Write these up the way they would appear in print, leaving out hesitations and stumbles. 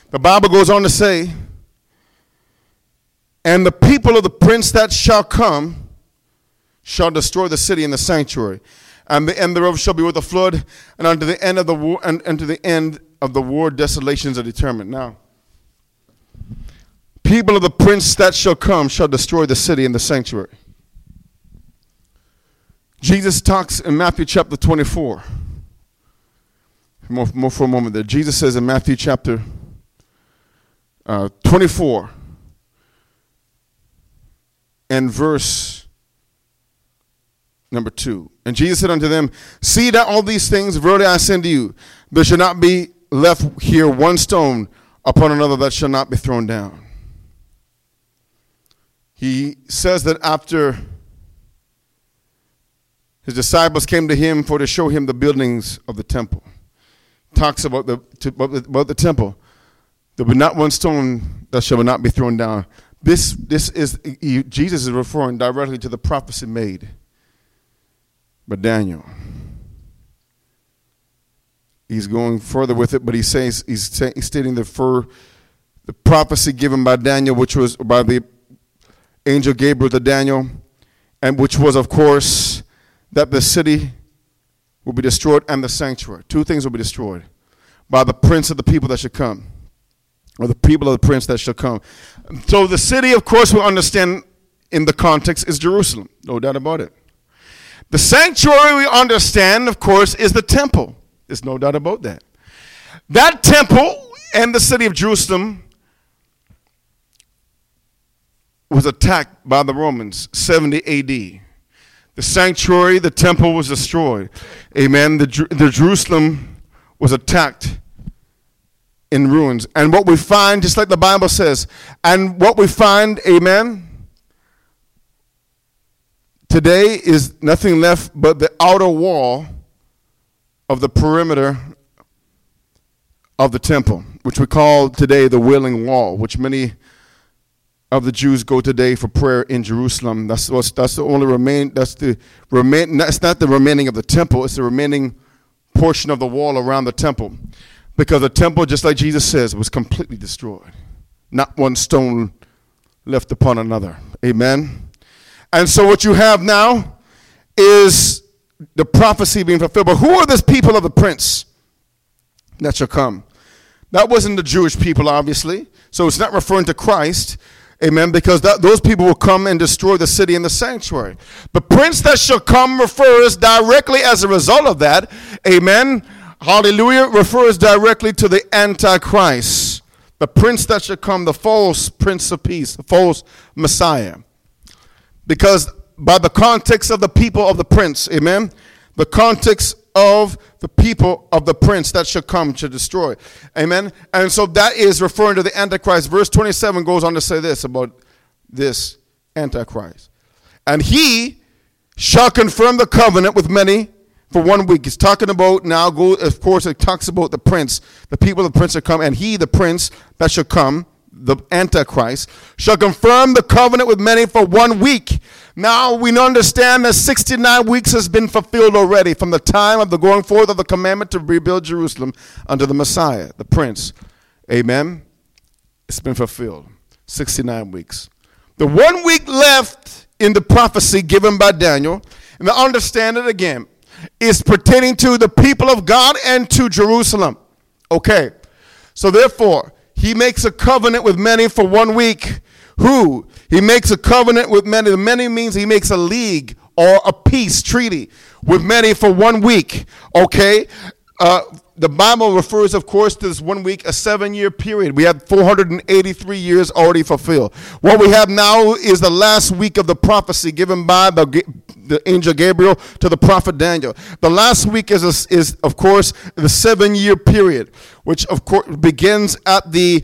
The Bible goes on to say, and the people of the prince that shall come shall destroy the city and the sanctuary, and the end thereof shall be with a flood, and unto the end of the war, and unto the end of the war desolations are determined. Now, people of the prince that shall come shall destroy the city and the sanctuary. Jesus talks in Matthew chapter 24. More for a moment there. Jesus says in Matthew chapter 24 and verse number 2. And Jesus said unto them, see that all these things, verily I say unto you, there shall not be left here one stone upon another that shall not be thrown down. He says that after his disciples came to him for to show him the buildings of the temple. Talks about the temple. There will be not one stone that shall not be thrown down. This is Jesus is referring directly to the prophecy made by Daniel. He's going further with it, but he's stating the prophecy given by Daniel, which was by the angel Gabriel to Daniel, and which was, of course, that the city will be destroyed and the sanctuary. Two things will be destroyed by the prince of the people that should come, or the people of the prince that shall come. So the city, of course, we understand in the context is Jerusalem. No doubt about it. The sanctuary we understand, of course, is the temple. There's no doubt about that. That temple and the city of Jerusalem was attacked by the Romans, 70 A.D. The sanctuary, the temple was destroyed. Amen. The Jerusalem was attacked in ruins. And what we find, just like the Bible says, and what we find, amen, today is nothing left but the outer wall of the perimeter of the temple, which we call today the Wailing Wall, which many of the Jews go today for prayer in Jerusalem. That's the only remain. That's not the remaining of the temple. It's the remaining portion of the wall around the temple, because the temple, just like Jesus says, was completely destroyed. Not one stone left upon another. Amen. And so what you have now is the prophecy being fulfilled. But who are these people of the prince that shall come? That wasn't the Jewish people, obviously. So it's not referring to Christ. Amen, because those people will come and destroy the city and the sanctuary. The prince that shall come refers directly as a result of that. Amen. Hallelujah. Refers directly to the Antichrist. The prince that shall come, the false prince of peace, the false Messiah. Because by the context of the people of the prince, amen, the context of the people of the prince that shall come to destroy. Amen. And so that is referring to the Antichrist. Verse 27 goes on to say this about this Antichrist. And he shall confirm the covenant with many for 1 week. He's talking about now, of course, it talks about the prince, the people of the prince shall come, and he, the prince that shall come, the Antichrist, shall confirm the covenant with many for 1 week. Now we understand that 69 weeks has been fulfilled already from the time of the going forth of the commandment to rebuild Jerusalem unto the Messiah, the prince. Amen. It's been fulfilled. 69 weeks. The 1 week left in the prophecy given by Daniel, and to understand it again, is pertaining to the people of God and to Jerusalem. Okay. So therefore, he makes a covenant with many for 1 week. Who? He makes a covenant with many. The many means he makes a league or a peace treaty with many for 1 week. Okay? The Bible refers, of course, to this 1 week, a 7-year period. We have 483 years already fulfilled. What we have now is the last week of the prophecy given by the angel Gabriel to the prophet Daniel. The last week is of course, the 7-year period, which, of course, begins at the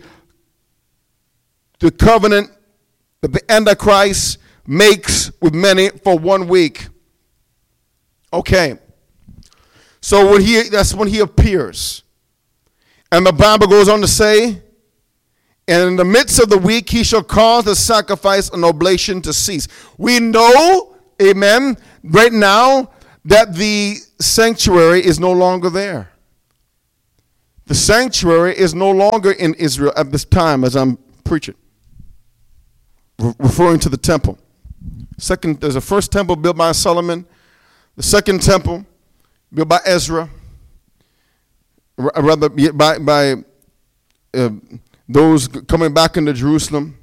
covenant that the Antichrist makes with many for 1 week. Okay. So that's when he appears. And the Bible goes on to say, and in the midst of the week he shall cause the sacrifice and oblation to cease. We know, amen, right now that the sanctuary is no longer there. The sanctuary is no longer in Israel at this time as I'm preaching, referring to the temple. There's a first temple built by Solomon. The second temple built by Ezra, rather by those coming back into Jerusalem.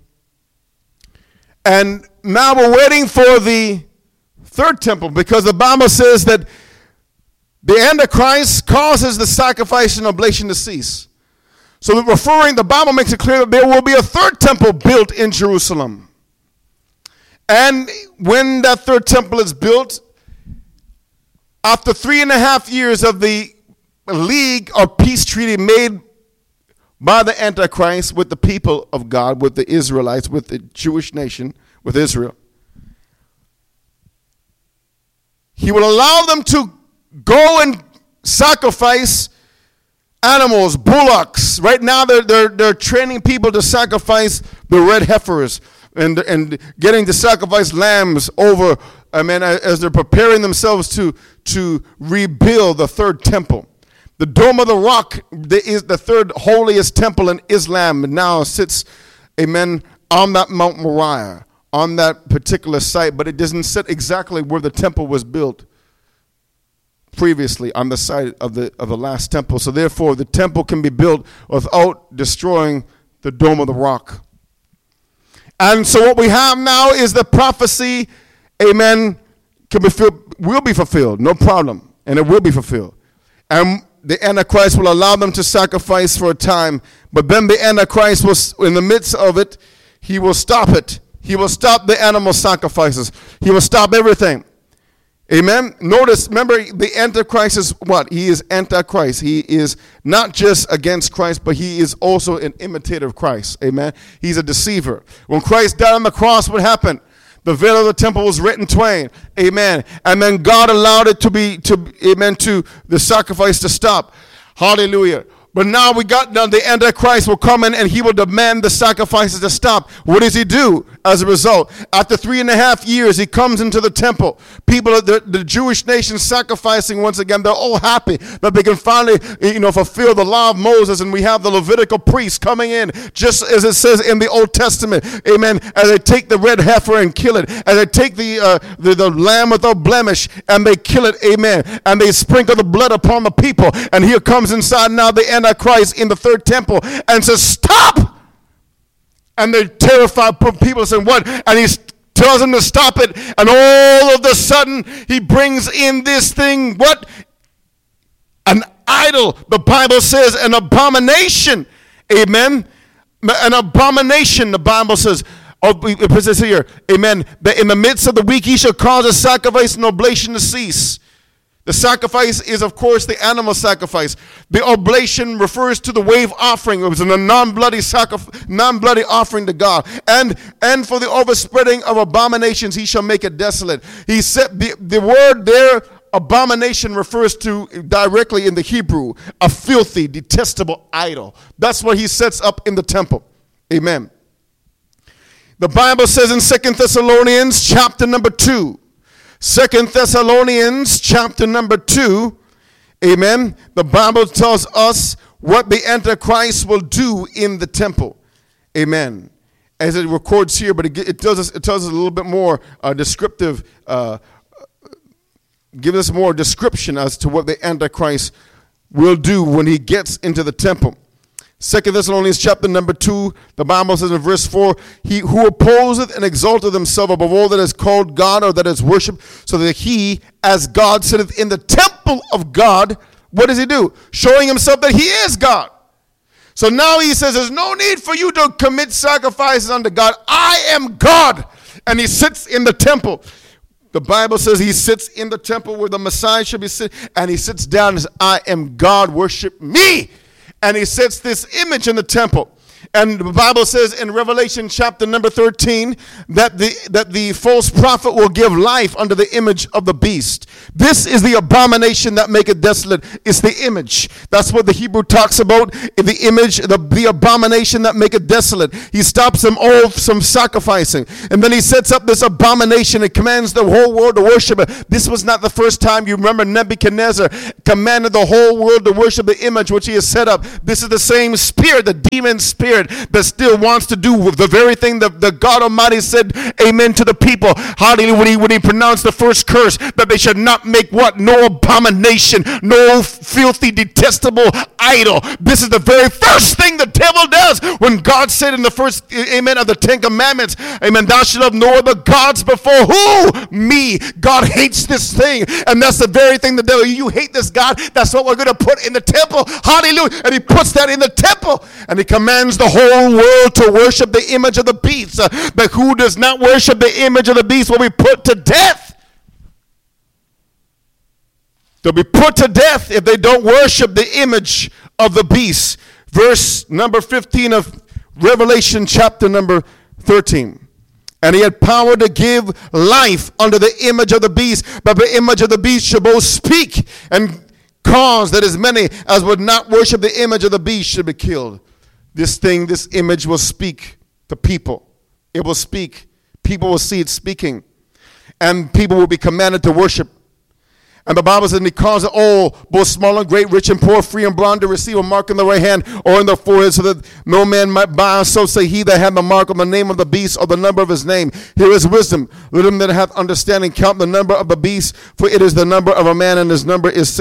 And now we're waiting for the third temple, because the Bible says that the Antichrist causes the sacrifice and oblation to cease. So the Bible makes it clear that there will be a third temple built in Jerusalem. And when that third temple is built, after 3.5 years of the league or peace treaty made by the Antichrist with the people of God, with the Israelites, with the Jewish nation, with Israel, he will allow them to go and sacrifice animals, bullocks. Right now they're training people to sacrifice the red heifers and getting to sacrifice lambs over, as they're preparing themselves to rebuild the third temple. The Dome of the Rock is the third holiest temple in Islam, and now sits, on that Mount Moriah, on that particular site, but it doesn't sit exactly where the temple was built previously, on the site of the last temple. So therefore, the temple can be built without destroying the Dome of the Rock. And so what we have now is the prophecy, will be fulfilled, no problem, and it will be fulfilled. And the Antichrist will allow them to sacrifice for a time, but then the Antichrist will, in the midst of it, he will stop it. He will stop the animal sacrifices. He will stop everything. Amen. Remember, the Antichrist is what? He is Antichrist. He is not just against Christ, but he is also an imitator of Christ. Amen. He's a deceiver. When Christ died on the cross, what happened? The veil of the temple was rent in twain. Amen. And then God allowed it to the sacrifice to stop. Hallelujah. But now the Antichrist will come in and he will demand the sacrifices to stop. What does he do as a result? After 3.5 years, he comes into the temple. People, the Jewish nation sacrificing once again. They're all happy that they can finally, fulfill the law of Moses. And we have the Levitical priests coming in, just as it says in the Old Testament. Amen. As they take the red heifer and kill it. As they take the lamb without blemish and they kill it. Amen. And they sprinkle the blood upon the people. And here comes inside now the Antichrist in the third temple and says, stop! And they're terrified people saying, what? And he tells them to stop it, and all of a sudden he brings in this thing, what? An idol. The Bible says an abomination. Amen. An abomination, the Bible says. It says here, amen, that in the midst of the week he shall cause a sacrifice and oblation to cease. The sacrifice is, of course, the animal sacrifice. The oblation refers to the wave offering. It was a non-bloody offering to God. And for the overspreading of abominations, he shall make it desolate. He said the word there, abomination, refers to directly in the Hebrew, a filthy, detestable idol. That's what he sets up in the temple. Amen. The Bible says in 2 Thessalonians chapter number 2, 2 Thessalonians chapter number 2, amen, the Bible tells us what the Antichrist will do in the temple. Amen. As it records here, but it tells us a little bit more descriptive, give us more description as to what the Antichrist will do when he gets into the temple. 2 Thessalonians chapter number 2, the Bible says in verse 4, he who opposeth and exalteth himself above all that is called God or that is worshipped, so that he, as God, sitteth in the temple of God. What does he do? Showing himself that he is God. So now he says, there's no need for you to commit sacrifices unto God. I am God. And he sits in the temple. The Bible says he sits in the temple where the Messiah should be sitting, and he sits down and says, I am God, worship me. And he sets this image in the temple. And the Bible says in Revelation chapter number 13 that the false prophet will give life unto the image of the beast. This is the abomination that maketh desolate. It's the image. That's what the Hebrew talks about. The image, the the abomination that maketh desolate. He stops them all from sacrificing. And then he sets up this abomination and commands the whole world to worship it. This was not the first time. You remember Nebuchadnezzar commanded the whole world to worship the image which he has set up. This is the same spirit, the demon spirit, that still wants to do the very thing that the God Almighty said, amen, to the people. Hallelujah. When he pronounced the first curse, that they should not make what? No abomination, no filthy, detestable idol. This is the very first thing the devil does when God said in the first, amen, of the 10 Commandments, amen, thou shalt have no other gods before who? Me. God hates this thing. And that's the very thing the devil, you hate this God, that's what we're going to put in the temple. Hallelujah. And he puts that in the temple. And he commands the whole world to worship the image of the beast. But who does not worship the image of the beast will be put to death. They'll be put to death if they don't worship the image of the beast. Verse number 15 of Revelation chapter number 13. And he had power to give life unto the image of the beast, but the image of the beast shall both speak and cause that as many as would not worship the image of the beast should be killed. This thing, this image will speak to people. It will speak. People will see it speaking. And people will be commanded to worship. And the Bible says, and he caused all, both small and great, rich and poor, free and bond, to receive a mark in the right hand or in the forehead, so that no man might buy. So say he that had the mark of the name of the beast or the number of his name. Here is wisdom. Let him that hath understanding count the number of the beast, for it is the number of a man, and his number is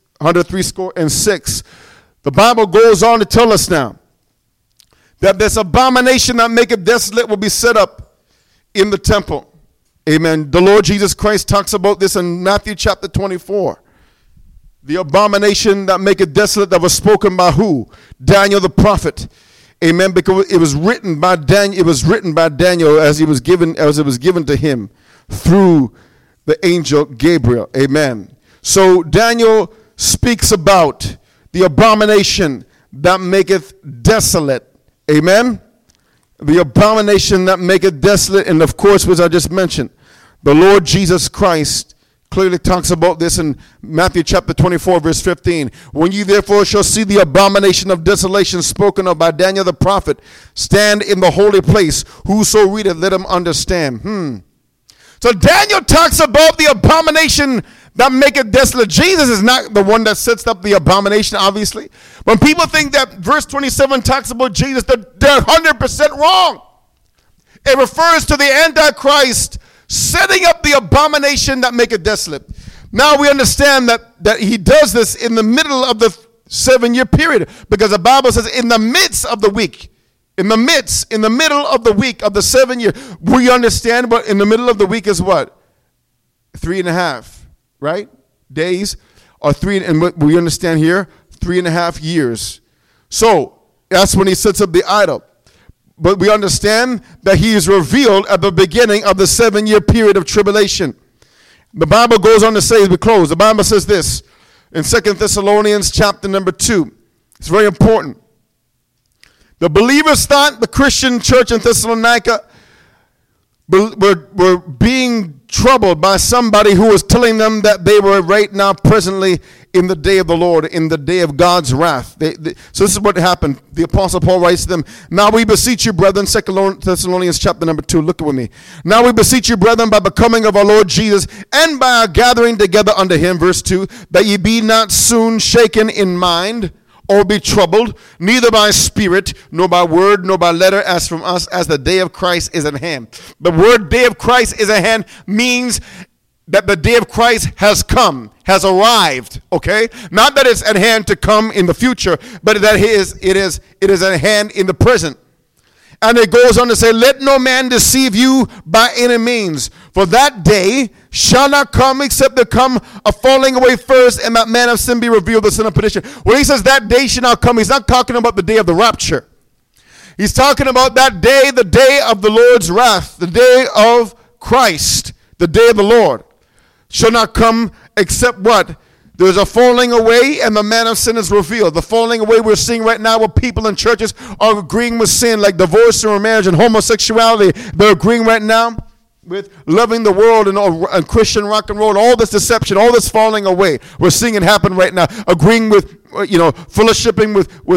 636. The Bible goes on to tell us now that this abomination that maketh desolate will be set up in the temple. Amen. The Lord Jesus Christ talks about this in Matthew chapter 24. The abomination that maketh desolate, that was spoken by who? Daniel the prophet. Amen. Because it was written by Daniel. It was written by Daniel as it was given to him through the angel Gabriel. Amen. So Daniel speaks about the abomination that maketh desolate. Amen. The abomination that maketh desolate, and of course, which I just mentioned, the Lord Jesus Christ clearly talks about this in Matthew chapter 24, verse 15. When you therefore shall see the abomination of desolation spoken of by Daniel the prophet, stand in the holy place. Whoso readeth, let him understand. So Daniel talks about the abomination that maketh desolate. Jesus is not the one that sets up the abomination, obviously. When people think that verse 27 talks about Jesus, they're 100% wrong. It refers to the Antichrist setting up the abomination that maketh desolate. Now we understand that he does this in the middle of the 7-year period, because the Bible says in the midst of the week. In the middle of the week of the 7 year. We understand, but in the middle of the week is what? 3.5. Right? Days or 3, and what we understand here, 3.5 years. So that's when he sets up the idol. But we understand that he is revealed at the beginning of the 7-year period of tribulation. The Bible goes on to say, as we close, the Bible says this in 2 Thessalonians chapter number 2. It's very important. The believers thought the Christian church in Thessalonica were being troubled by somebody who was telling them that they were right now presently in the day of the Lord, in the day of God's wrath. So this is what happened. The Apostle Paul writes to them, now we beseech you, brethren, 2 Thessalonians chapter number 2, look with me. Now we beseech you, brethren, by the coming of our Lord Jesus, and by our gathering together unto him, verse 2, that ye be not soon shaken in mind, or be troubled, neither by spirit, nor by word, nor by letter, as from us, as the day of Christ is at hand. The word day of Christ is at hand means that the day of Christ has come, has arrived, okay? Not that it's at hand to come in the future, but that it is at hand in the present. And it goes on to say, let no man deceive you by any means, for that day shall not come except there come a falling away first, and that man of sin be revealed, the son of perdition. When he says that day shall not come, he's not talking about the day of the rapture. He's talking about that day, the day of the Lord's wrath, the day of Christ, the day of the Lord. Shall not come except what? There's a falling away, and the man of sin is revealed. The falling away we're seeing right now, where people in churches are agreeing with sin, like divorce and remarriage and homosexuality. They're agreeing right now. loving the world and Christian rock and roll, all this deception, all this falling away. We're seeing it happen right now. Agreeing with, fellowshipping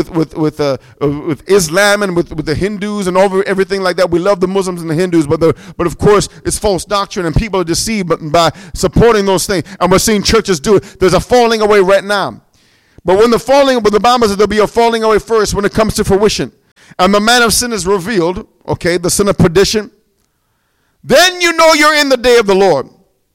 with Islam and with the Hindus and everything like that. We love the Muslims and the Hindus, but of course it's false doctrine and people are deceived by supporting those things. And we're seeing churches do it. There's a falling away right now. But when the Bible says there'll be a falling away first when it comes to fruition, and the man of sin is revealed, okay, the sin of perdition, then you know you're in the day of the Lord.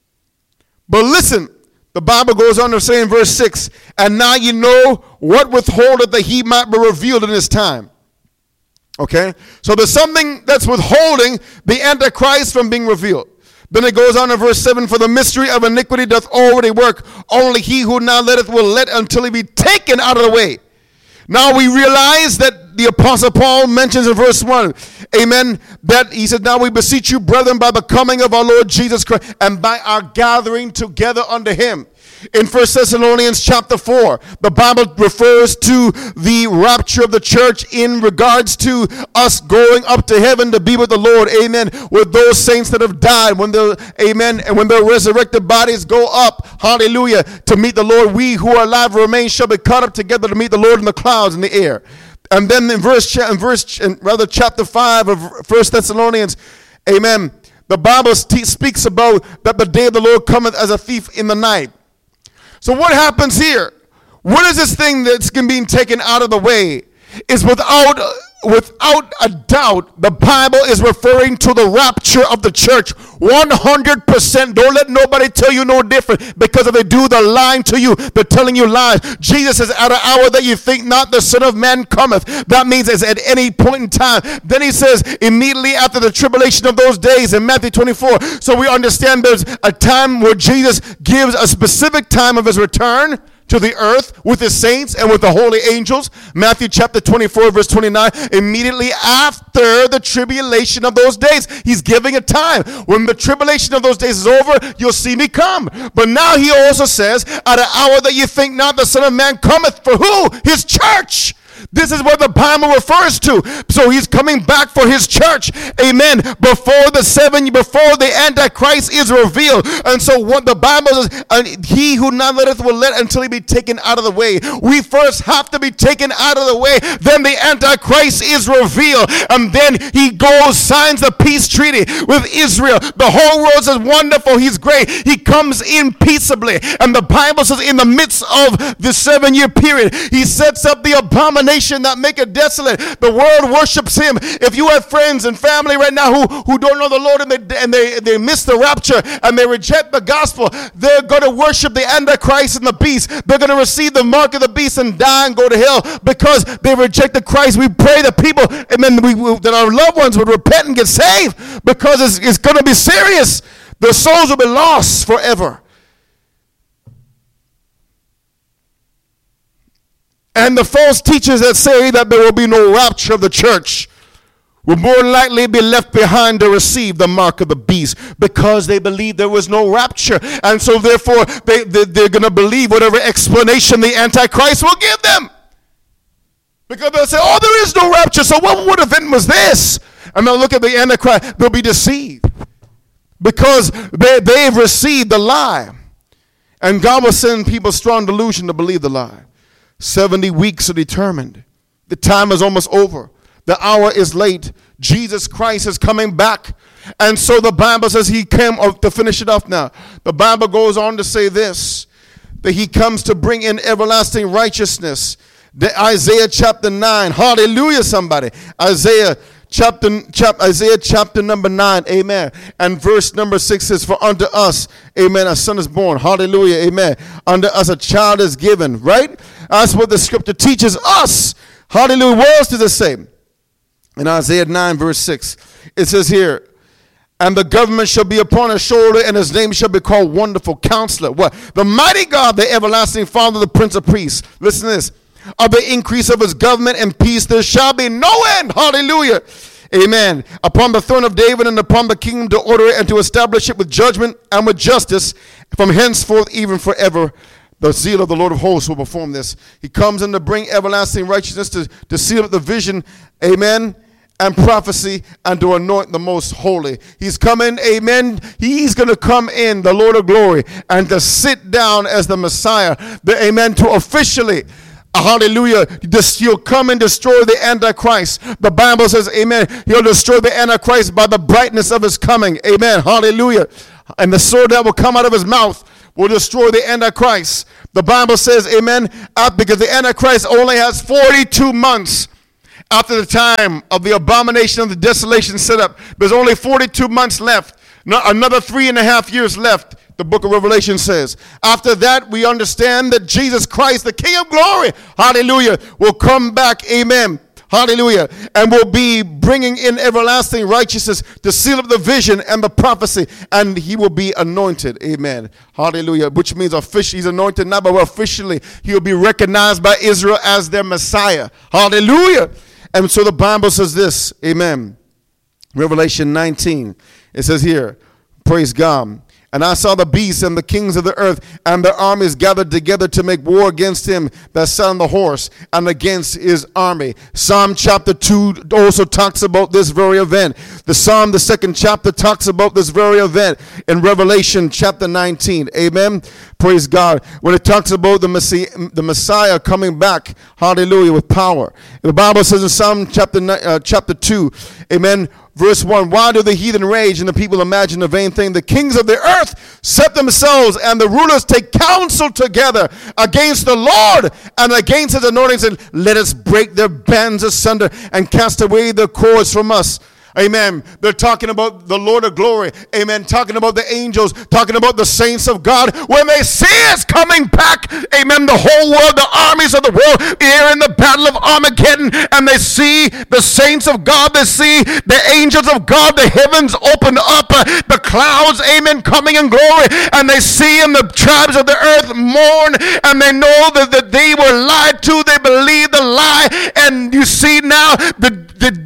But listen, the Bible goes on to say in verse 6, and now you know what withholdeth that he might be revealed in his time. Okay? So there's something that's withholding the Antichrist from being revealed. Then it goes on in verse 7, for the mystery of iniquity doth already work. Only he who now letteth will let until he be taken out of the way. Now we realize that the Apostle Paul mentions in verse 1, amen, that he said, now we beseech you, brethren, by the coming of our Lord Jesus Christ, and by our gathering together unto him. In 1 Thessalonians chapter 4, the Bible refers to the rapture of the church in regards to us going up to heaven to be with the Lord, amen, with those saints that have died, amen, and when their resurrected bodies go up, hallelujah, to meet the Lord, we who are alive remain shall be caught up together to meet the Lord in the clouds in the air. And then in chapter 5 of 1 Thessalonians, amen, the Bible speaks about that the day of the Lord cometh as a thief in the night. So what happens here? What is this thing that's being taken out of the way? Is without a doubt, the Bible is referring to the rapture of the church. 100%. Don't let nobody tell you no different, because if they do, they're lying to you. They're telling you lies. Jesus says, at an hour that you think not, the Son of Man cometh. That means it's at any point in time. Then he says, immediately after the tribulation of those days in Matthew 24. So we understand there's a time where Jesus gives a specific time of his return to the earth with his saints and with the holy angels. Matthew chapter 24 verse 29. Immediately after the tribulation of those days, he's giving a time. When the tribulation of those days is over, you'll see me come. But now he also says, at an hour that you think not, the Son of Man cometh for who? His church. This is what the Bible refers to. So he's coming back for his church. Amen. Before the Antichrist is revealed. And so what the Bible says, and he who not letteth will let until he be taken out of the way. We first have to be taken out of the way. Then the Antichrist is revealed. And then he goes, signs the peace treaty with Israel. The whole world says, wonderful, he's great. He comes in peaceably. And the Bible says, in the midst of the 7-year period, he sets up the abomination that make it desolate. The world worships him. If you have friends and family right now who don't know the Lord and they miss the rapture and they reject the gospel, they're going to worship the Antichrist and the beast. They're going to receive the mark of the beast and die and go to hell because they rejected Christ. We pray that people, amen, that our loved ones would repent and get saved, because it's going to be serious. Their souls will be lost forever. And the false teachers that say that there will be no rapture of the church will more likely be left behind to receive the mark of the beast, because they believe there was no rapture. And so therefore they're going to believe whatever explanation the Antichrist will give them. Because they'll say, oh, there is no rapture, so what event was this? And they'll look at the Antichrist, they'll be deceived. Because they've received the lie. And God will send people strong delusion to believe the lie. 70 weeks are determined. The time is almost over. The hour is late. Jesus Christ is coming back. And so the Bible says he came, to finish it off now, the Bible goes on to say this, that he comes to bring in everlasting righteousness. Isaiah chapter 9. Hallelujah, somebody. Isaiah chapter number 9, amen, and verse number 6 says, for unto us, amen, a son is born, hallelujah, amen, unto us a child is given, right? That's what the scripture teaches us, hallelujah. What else does it say? In Isaiah 9 verse 6, it says here, and the government shall be upon his shoulder, and his name shall be called Wonderful Counselor. What? The mighty God, the everlasting Father, the Prince of Peace. Listen to this. Of the increase of his government and peace there shall be no end. Hallelujah. Amen. Upon the throne of David and upon the kingdom, to order it and to establish it with judgment and with justice from henceforth even forever. The zeal of the Lord of hosts will perform this. He comes in to bring everlasting righteousness, to seal up the vision. Amen. and prophecy and to anoint the most holy. He's coming, amen. He's going to come in, the Lord of glory, and to sit down as the Messiah, amen, to officially, hallelujah, he'll come and destroy the Antichrist. The Bible says, amen, he'll destroy the Antichrist by the brightness of his coming, amen, hallelujah. And the sword that will come out of his mouth will destroy the Antichrist. The Bible says, amen, because the Antichrist only has 42 months after the time of the abomination of the desolation set up. There's only 42 months left. Another 3.5 years left, the book of Revelation says. After that, we understand that Jesus Christ, the King of glory, hallelujah, will come back, amen, hallelujah, and will be bringing in everlasting righteousness to seal up the vision and the prophecy, and he will be anointed, amen, hallelujah, which means officially, he's anointed now, but officially he will be recognized by Israel as their Messiah, hallelujah. And so the Bible says this, amen, Revelation 19, it says here, praise God. And I saw the beasts and the kings of the earth and their armies gathered together to make war against him that sat on the horse and against his army. Psalm chapter 2 also talks about this very event. The Psalm, the second chapter, talks about this very event in Revelation chapter 19. Amen. Praise God. When it talks about the Messiah coming back, hallelujah, with power. The Bible says in Psalm chapter 2, amen, verse 1, why do the heathen rage and the people imagine a vain thing? The kings of the earth set themselves and the rulers take counsel together against the Lord and against his anointing, and let us break their bands asunder and cast away their cords from us. Amen. They're talking about the Lord of glory. Amen. Talking about the angels. Talking about the saints of God. When they see us coming back, amen, the whole world, the armies of the world, here in the battle of Armageddon, and they see the saints of God. They see the angels of God. The heavens open up. The clouds, amen, coming in glory. And they see in the tribes of the earth mourn. And they know that they were lied to. They believe the lie. And you see now the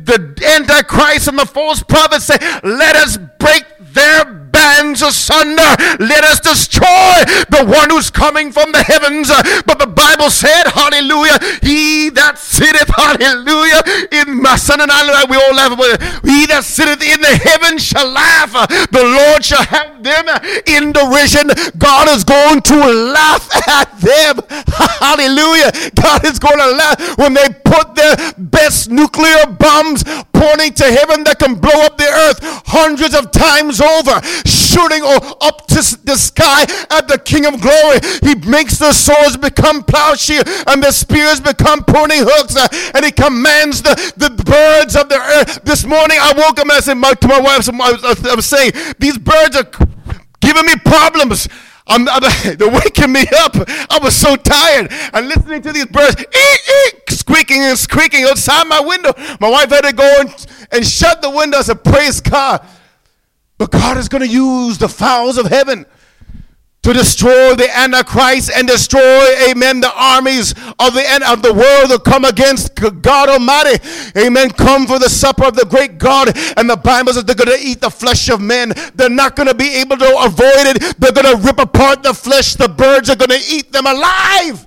Antichrist and the false prophets say, let us break their bands asunder. Let us destroy the one who's coming from the heavens. But the Bible said, hallelujah, he that sitteth, hallelujah, in my son and I, we all laugh about it. He that sitteth in the heavens shall laugh. The Lord shall have them in derision. God is going to laugh at them. Hallelujah. God is going to laugh when they put their best nuclear bombs pointing to heaven that can blow up the earth hundreds of times over, shooting up to the sky at the King of glory. He makes the swords become plowshares and the spears become pruning hooks, and he commands the birds of the earth. This morning I woke up and I said to my wife, I was saying, these birds are giving me problems. They're waking me up. I was so tired. And listening to these birds squeaking and squeaking outside my window. My wife had to go and shut the window. I said, praise God. But God is going to use the fowls of heaven to destroy the Antichrist and destroy, amen, the armies of the world that come against God Almighty. Amen. Come for the supper of the great God. And the Bible says they're going to eat the flesh of men. They're not going to be able to avoid it. They're going to rip apart the flesh. The birds are going to eat them alive.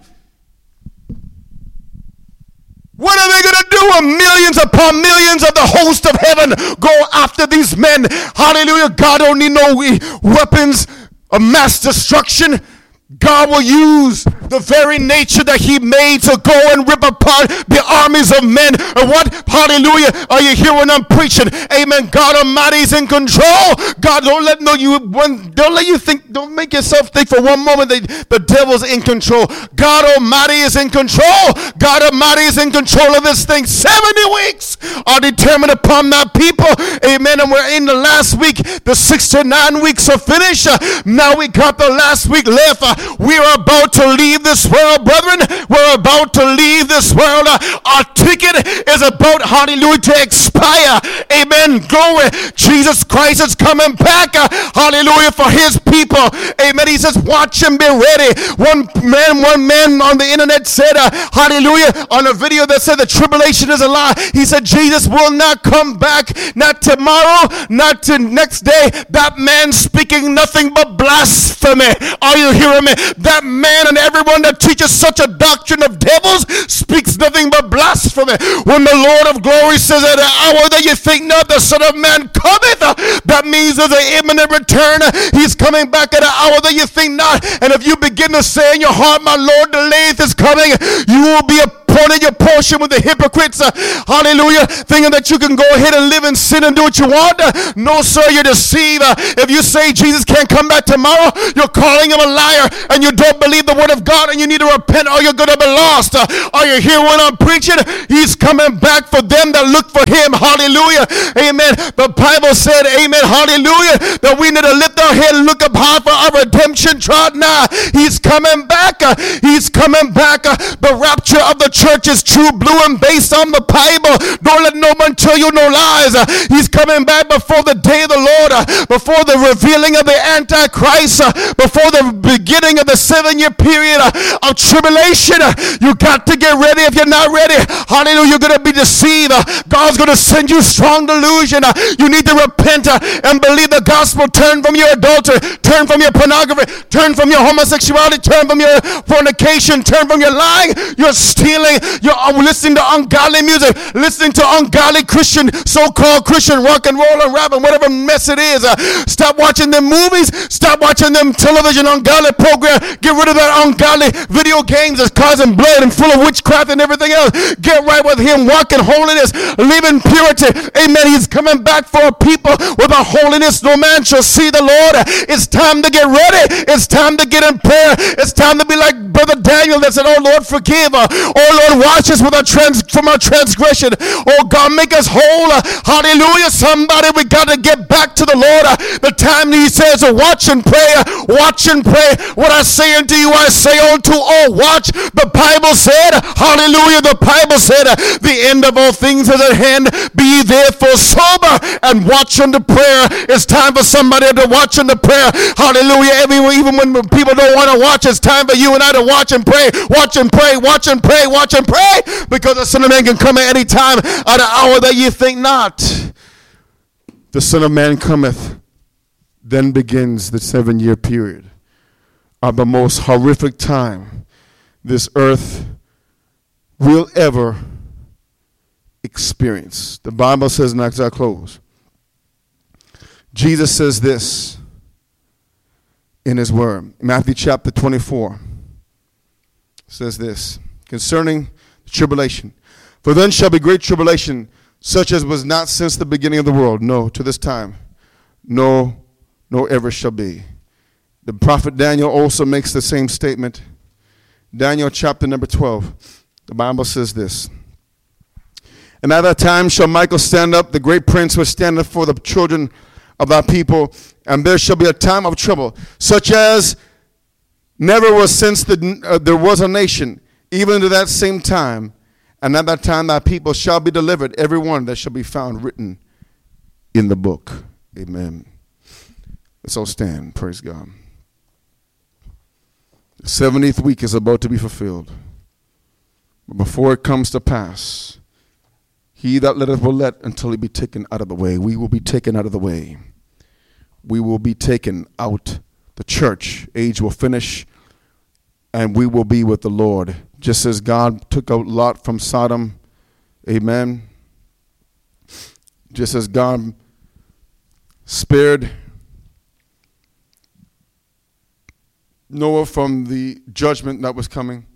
What are they going to do when millions upon millions of the host of heaven go after these men? Hallelujah. God don't need no weapons of mass destruction. God will use the very nature that he made to go and rip apart the armies of men. And what? Hallelujah. Are you hearing what I'm preaching? Amen. God Almighty is in control. God, don't make yourself think for one moment that the devil's in control. God Almighty is in control. God Almighty is in control of this thing. 70 weeks are determined upon that people. Amen. And we're in the last week. The 69 weeks are finished. Now we got the last week left. We are about to leave this world, brethren. We're about to leave this world. Our ticket is about, hallelujah, to expire. Amen. Glory. Jesus Christ is coming back. Hallelujah, for his people. Amen. He says, watch and be ready. One man on the internet said, hallelujah, on a video that said the tribulation is a lie. He said, Jesus Jesus will not come back, not tomorrow, not to next day. That man speaking nothing but blasphemy. Are you hearing me? That man and everyone that teaches such a doctrine of devils speaks nothing but blasphemy. When the Lord of glory says, at an hour that you think not, the Son of Man cometh, that means there's an imminent return. He's coming back at an hour that you think not. And if you begin to say in your heart, my Lord delayeth is coming, you will be appointed your portion with the hypocrites. Hallelujah. Thinking that you can go ahead and live in sin and do what you want. No, sir, you're deceived. If you say Jesus can't come back tomorrow, you're calling him a liar, and you don't believe the word of God, and you need to repent or you're going to be lost. Are you here when I'm preaching? He's coming back for them that look for him. Hallelujah. Amen. The Bible said, amen, hallelujah, that we need to lift our head and look up high for our redemption trot nigh. He's coming back. He's coming back. The rapture of the church is true, blue, and based on the Bible. Don't let no one tell you no lies. He's coming back before the day of the Lord, before the revealing of the Antichrist, before the beginning of the 7-year period of tribulation. You got to get ready. If you're not ready, hallelujah, you're going to be deceived. God's going to send you strong delusion. You need to repent and believe the gospel. Turn from your adultery, turn from your pornography, turn from your homosexuality, turn from your fornication, turn from your lying, your stealing, you're listening to ungodly music, listening to ungodly Christian, so-called Christian rock and roll and rap and whatever mess it is. Stop watching them movies, stop watching them television ungodly program. Get rid of that ungodly video games that's causing blood and full of witchcraft and everything else. Get right with him, walk in holiness, live in purity. Amen. He's coming back for a people without holiness no man shall see the Lord. It's time to get ready. It's time to get in prayer. It's time to be like Brother Daniel that said, oh Lord, forgive. Oh Lord, wash us with from our transgression. Oh God, make us whole. Hallelujah. Somebody, we got to get back to the Lord. The time he says, watch and pray. Watch and pray. What I say unto you, I say unto all, watch. The Bible said, hallelujah, the Bible said, the end of all things is at hand. Be therefore sober and watch unto prayer. It's time for somebody to watch unto prayer. Hallelujah. Even when people don't want to watch, it's time for you and I to watch and pray. Watch and pray. Watch and pray. Watch and pray. Because the Son of Man can come at any time, at an hour that you think not. The Son of Man cometh. Then begins the 7-year period of the most horrific time this earth will ever experience. The Bible says, and as I close, Jesus says this in his word. Matthew chapter 24 says this concerning the tribulation. For then shall be great tribulation, such as was not since the beginning of the world, no, to this time, no, nor ever shall be. The prophet Daniel also makes the same statement. Daniel chapter number 12, the Bible says this. And at that time shall Michael stand up, the great prince which standeth for the children of thy people, and there shall be a time of trouble, such as never was since there was a nation, even to that same time. And at that time thy people shall be delivered, every one that shall be found written in the book. Amen. Let's all stand. Praise God. The 70th week is about to be fulfilled. But before it comes to pass, he that letteth will let until he be taken out of the way. We will be taken out of the way. We will be taken out. The church age will finish, and we will be with the Lord. Just as God took out Lot from Sodom. Amen. Just as God spared Noah from the judgment that was coming,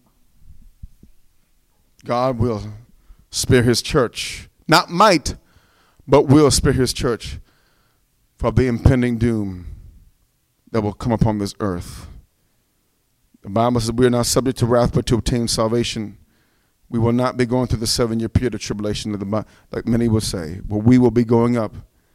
God will spare his church. Not might, but will spare his church from the impending doom that will come upon this earth. The Bible says we are not subject to wrath, but to obtain salvation. We will not be going through the 7-year period of tribulation, like many would say, but we will be going up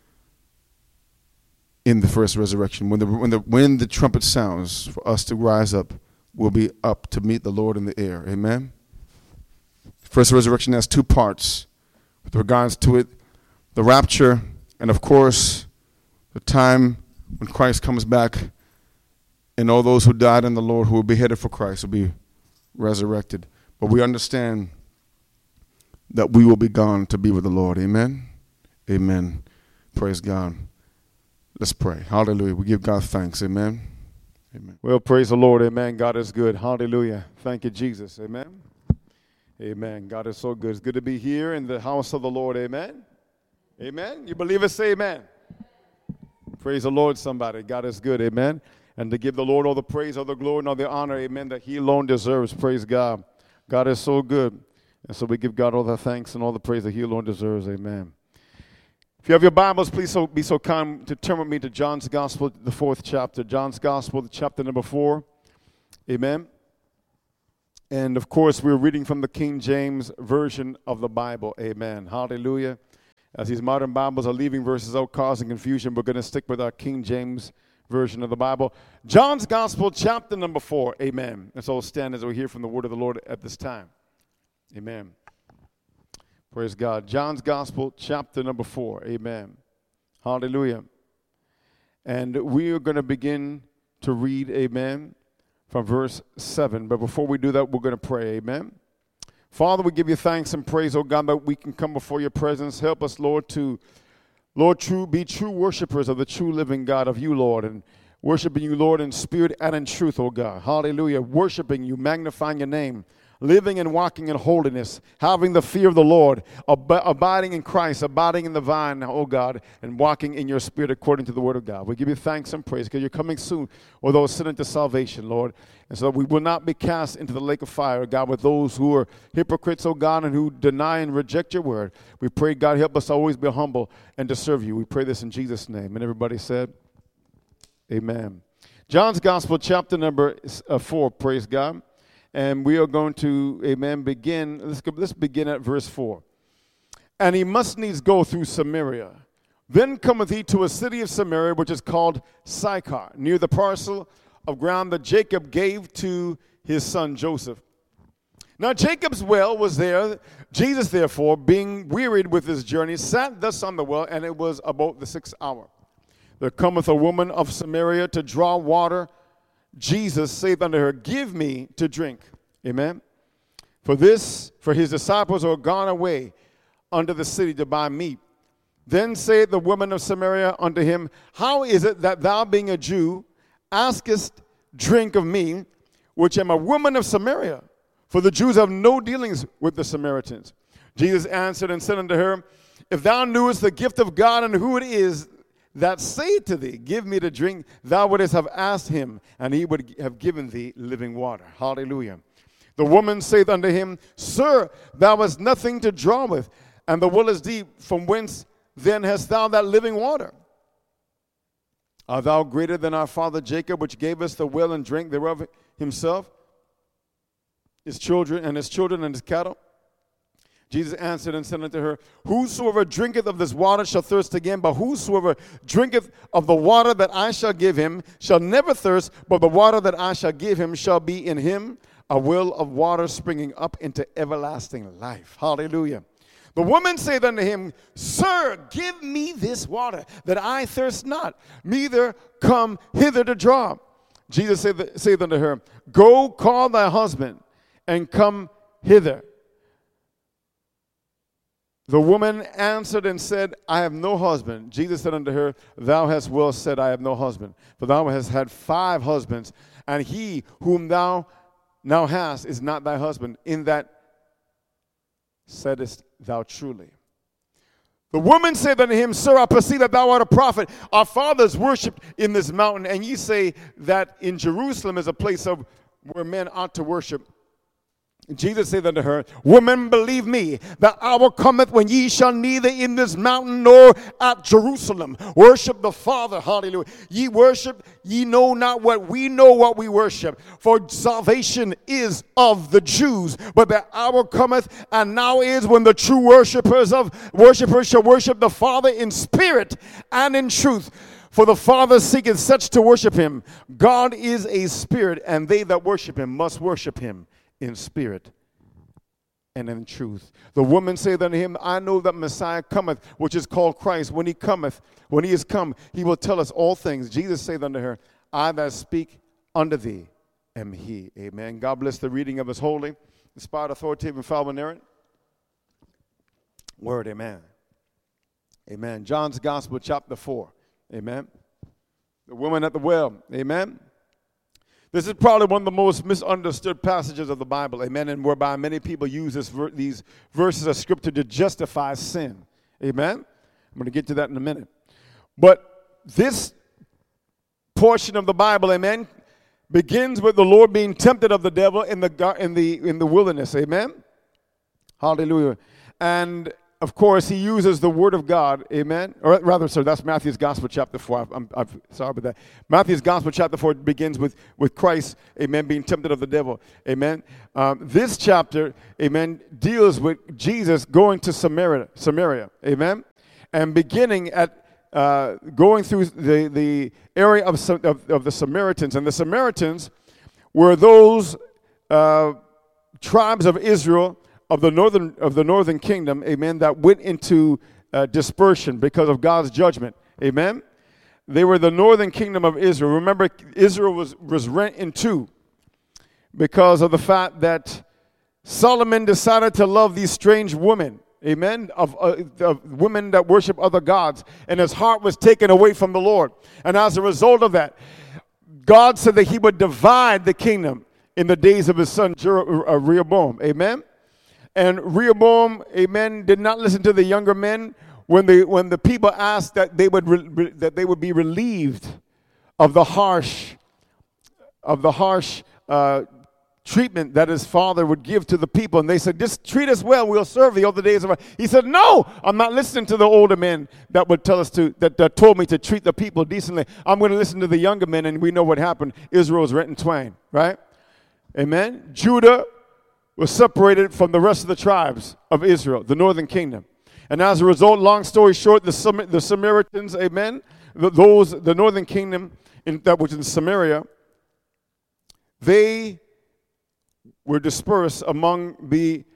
in the first resurrection. When the trumpet sounds for us to rise up, we'll be up to meet the Lord in the air. Amen? First resurrection has 2 parts with regards to it. The rapture, and of course, the time when Christ comes back, and all those who died in the Lord who were beheaded for Christ will be resurrected. But we understand that we will be gone to be with the Lord. Amen. Amen. Praise God. Let's pray. Hallelujah. We give God thanks. Amen. Amen. Well, praise the Lord. Amen. God is good. Hallelujah. Thank you, Jesus. Amen. Amen. God is so good. It's good to be here in the house of the Lord. Amen. Amen. You believe it? Say amen. Praise the Lord, somebody. God is good. Amen. And to give the Lord all the praise, all the glory, and all the honor. Amen. That he alone deserves. Praise God. God is so good. And so we give God all the thanks and all the praise that he alone deserves. Amen. If you have your Bibles, please be so kind to turn with me to John's Gospel, the 4th chapter. John's Gospel, chapter number 4. Amen. And, of course, we're reading from the King James Version of the Bible. Amen. Hallelujah. As these modern Bibles are leaving verses out, causing confusion, we're going to stick with our King James Version of the Bible. John's Gospel, chapter number 4. Amen. Let's all stand as we hear from the word of the Lord at this time. Amen. Praise God. John's Gospel, chapter number 4. Amen. Hallelujah. And we are going to begin to read, amen, from verse 7. But before we do that, we're going to pray, amen. Father, we give you thanks and praise, oh God, that we can come before your presence. Help us, Lord, to, be true worshipers of the true living God, of you, Lord, and worshiping you, Lord, in spirit and in truth, oh God. Hallelujah. Worshiping you, magnifying your name. Living and walking in holiness, having the fear of the Lord, abiding in Christ, abiding in the vine, oh God, and walking in your spirit according to the word of God. We give you thanks and praise because you're coming soon with those sin into salvation, Lord. And so we will not be cast into the lake of fire, God, with those who are hypocrites, oh God, and who deny and reject your word. We pray, God, help us always be humble and to serve you. We pray this in Jesus' name. And everybody said, amen. John's Gospel, chapter number 4, praise God. And we are going to, amen, begin. Let's begin at verse 4. And he must needs go through Samaria. Then cometh he to a city of Samaria, which is called Sychar, near the parcel of ground that Jacob gave to his son Joseph. Now Jacob's well was there. Jesus, therefore, being wearied with his journey, sat thus on the well, and it was about the 6th hour. There cometh a woman of Samaria to draw water. Jesus saith unto her, give me to drink. Amen. For his disciples are gone away unto the city to buy meat. Then saith the woman of Samaria unto him, how is it that thou, being a Jew, askest drink of me, which am a woman of Samaria? For the Jews have no dealings with the Samaritans. Jesus answered and said unto her, if thou knewest the gift of God and who it is that saith to thee, give me to drink, thou wouldest have asked him, and he would have given thee living water. Hallelujah. The woman saith unto him, sir, thou hast nothing to draw with, and the well is deep. From whence then hast thou that living water? Art thou greater than our father Jacob, which gave us the well and drank thereof himself, his children and his cattle? Jesus answered and said unto her, whosoever drinketh of this water shall thirst again, but whosoever drinketh of the water that I shall give him shall never thirst, but the water that I shall give him shall be in him a well of water springing up into everlasting life. Hallelujah. The woman saith unto him, sir, give me this water, that I thirst not, neither come hither to draw. Jesus saith unto her, go call thy husband, and come hither. The woman answered and said, I have no husband. Jesus said unto her, thou hast well said, I have no husband. For thou hast had 5 husbands, and he whom thou now hast is not thy husband. In that saidest thou truly. The woman said unto him, sir, I perceive that thou art a prophet. Our fathers worshipped in this mountain, and ye say that in Jerusalem is a place where men ought to worship. Jesus said unto her, woman, believe me, the hour cometh when ye shall neither in this mountain nor at Jerusalem worship the Father. Hallelujah. Ye worship, ye know not what we know what we worship. For salvation is of the Jews. But the hour cometh, and now is, when the true worshipers shall worship the Father in spirit and in truth. For the Father seeketh such to worship him. God is a spirit, and they that worship him must worship him in spirit and in truth. The woman saith unto him, I know that Messiah cometh, which is called Christ. When he is come, he will tell us all things. Jesus saith unto her, I that speak unto thee am he. Amen. God bless the reading of his holy, inspired, authoritative, infallible, inerrant, word. Amen. Amen. John's Gospel, chapter 4. Amen. The woman at the well. Amen. This is probably one of the most misunderstood passages of the Bible. Amen. And whereby many people use these verses of Scripture to justify sin. Amen. I'm going to get to that in a minute. But this portion of the Bible, amen, begins with the Lord being tempted of the devil in the wilderness. Amen. Hallelujah. And of course, he uses the word of God, amen. Or rather, sir, that's Matthew's Gospel, chapter 4. I'm sorry about that. Matthew's Gospel, chapter 4 begins with Christ, amen, being tempted of the devil, amen. This chapter, amen, deals with Jesus going to Samaria, amen, and beginning at going through the area of the Samaritans. And the Samaritans were those tribes of Israel of the northern kingdom, amen, that went into dispersion because of God's judgment, amen. They were the northern kingdom of Israel. Remember, Israel was rent in two because of the fact that Solomon decided to love these strange women, amen, of women that worship other gods, and his heart was taken away from the Lord. And as a result of that, God said that he would divide the kingdom in the days of his son Rehoboam, amen. And Rehoboam, amen, did not listen to the younger men when the people asked that they would be relieved of the harsh treatment that his father would give to the people. And they said, just treat us well, we'll serve you all the days of our. He said, no, I'm not listening to the older men that would tell us that told me to treat the people decently. I'm going to listen to the younger men, and we know what happened. Israel was rent in twain, right? Amen. Judah was separated from the rest of the tribes of Israel, the northern kingdom. And as a result, long story short, the Samaritans, amen, the northern kingdom that was in Samaria, they were dispersed among the